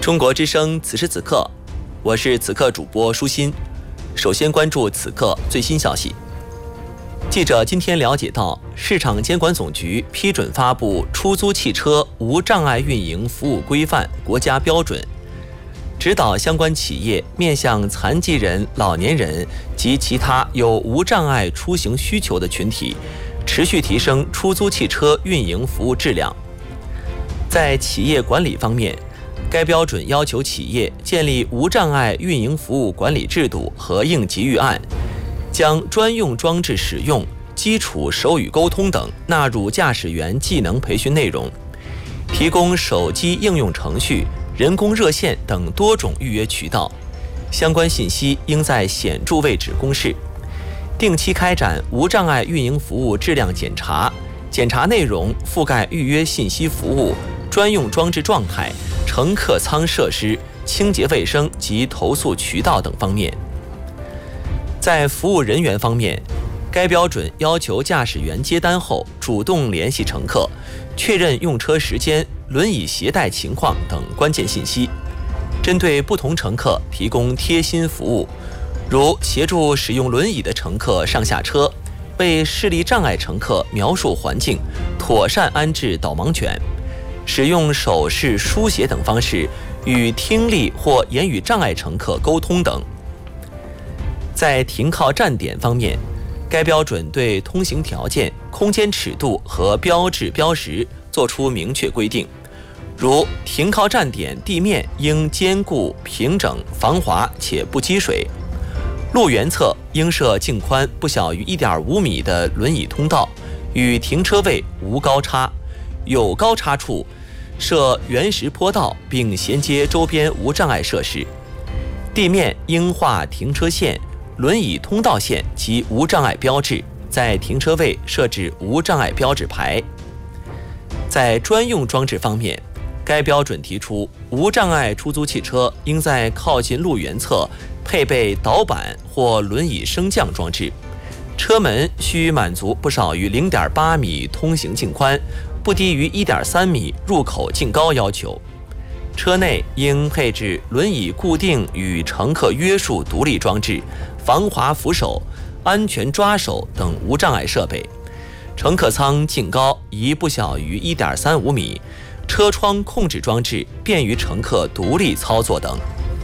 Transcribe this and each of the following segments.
中国之声此时此刻，我是此刻主播舒心。首先关注此刻最新消息。记者今天了解到，市场监管总局批准发布《出租汽车无障碍运营服务规范》国家标准，指导相关企业面向残疾人、老年人及其他有无障碍出行需求的群体，持续提升出租汽车运营服务质量。在企业管理方面，该标准要求企业建立无障碍运营服务管理制度和应急预案，将专用装置使用、基础手语沟通等纳入驾驶员技能培训内容，提供手机应用程序、人工热线等多种预约渠道，相关信息应在显著位置公示。定期开展无障碍运营服务质量检查，检查内容覆盖预约信息服务、专用装置状态、乘客舱设施、清洁卫生及投诉渠道等方面。在服务人员方面，该标准要求驾驶员接单后主动联系乘客，确认用车时间、轮椅携带情况等关键信息，针对不同乘客提供贴心服务，如协助使用轮椅的乘客上下车，为视力障碍乘客描述环境，妥善安置导盲犬，使用手势、书写等方式与听力或言语障碍乘客沟通等。在停靠站点方面，该标准对通行条件、空间尺度和标志标识作出明确规定，如停靠站点地面应坚固、平整、防滑且不积水，路缘侧应设径宽不小于 1.5 米的轮椅通道，与停车位无高差，有高差处设原石坡道并衔接周边无障碍设施，地面应画停车线、轮椅通道线及无障碍标志，在停车位设置无障碍标志牌。在专用装置方面，该标准提出，无障碍出租汽车应在靠近路缘侧配备导板或轮椅升降装置，车门需满足不少于 0.8 米通行径宽，不低于 1.3 米入口径高要求。车内应配置轮椅固定与乘客约束独立装置、防滑扶手、安全抓手等无障碍设备。乘客舱净高宜不小于 1.35 米，车窗控制装置便于乘客独立操作等。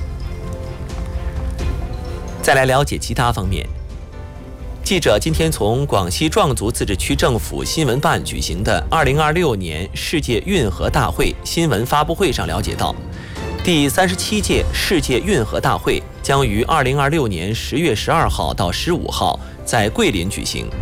再来了解其他方面。记者今天从广西壮族自治区政府新闻办举行的2026年世界运河大会新闻发布会上了解到，第37届世界运河大会将于2026年10月12号到15号在桂林举行。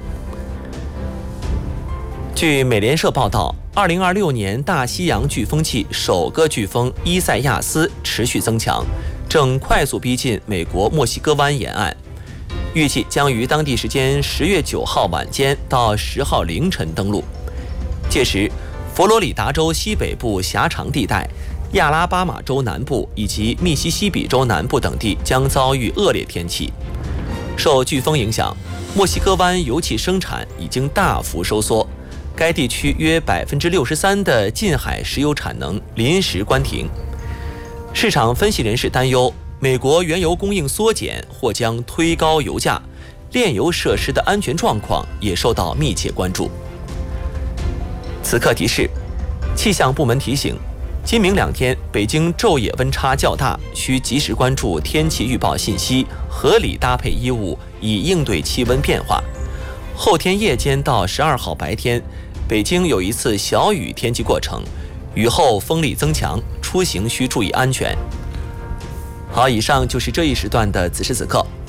据美联社报道，2026年大西洋飓风季首个飓风伊塞亚斯持续增强，正快速逼近美国墨西哥湾沿岸，预计将于当地时间10月9号晚间到10号凌晨登陆。届时，佛罗里达州西北部狭长地带、亚拉巴马州南部以及密西西比州南部等地将遭遇恶劣天气。受飓风影响，墨西哥湾油气生产已经大幅收缩，该地区约 63% 的近海石油产能临时关停。市场分析人士担忧，美国原油供应缩减或将推高油价，炼油设施的安全状况也受到密切关注。此刻提示，气象部门提醒，今明2天北京昼夜温差较大，需及时关注天气预报信息，合理搭配衣物，以应对气温变化。后天夜间到12号白天，北京有一次小雨天气过程，雨后风力增强，出行需注意安全。好，以上就是这一时段的此时此刻，